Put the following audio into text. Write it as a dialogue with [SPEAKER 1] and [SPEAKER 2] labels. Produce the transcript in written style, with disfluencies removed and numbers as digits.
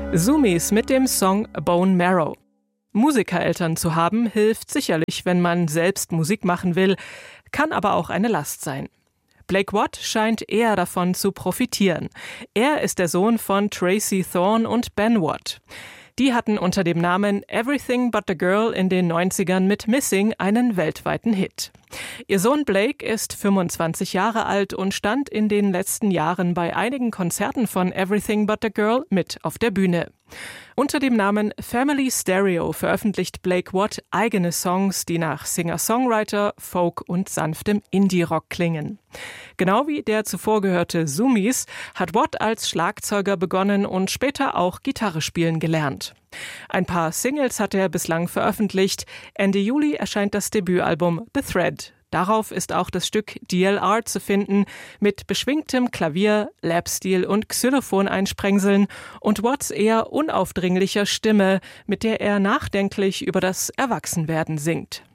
[SPEAKER 1] Sumis mit dem Song Bone Marrow. Musikereltern zu haben, hilft sicherlich, wenn man selbst Musik machen will, kann aber auch eine Last sein. Blake Watt scheint eher davon zu profitieren. Er ist der Sohn von Tracy Thorn und Ben Watt. Die hatten unter dem Namen Everything But the Girl in den 90ern mit Missing einen weltweiten Hit. Ihr Sohn Blake ist 25 Jahre alt und stand in den letzten Jahren bei einigen Konzerten von Everything But the Girl mit auf der Bühne. Unter dem Namen Family Stereo veröffentlicht Blake Watt eigene Songs, die nach Singer-Songwriter, Folk und sanftem Indie-Rock klingen. Genau wie der zuvor gehörte Sumis hat Watt als Schlagzeuger begonnen und später auch Gitarre spielen gelernt. Ein paar Singles hat er bislang veröffentlicht. Ende Juli erscheint das Debütalbum The Thread. Darauf ist auch das Stück DLR zu finden, mit beschwingtem Klavier, Lapsteel und Xylophon-Einsprengseln und Watts eher unaufdringlicher Stimme, mit der er nachdenklich über das Erwachsenwerden singt.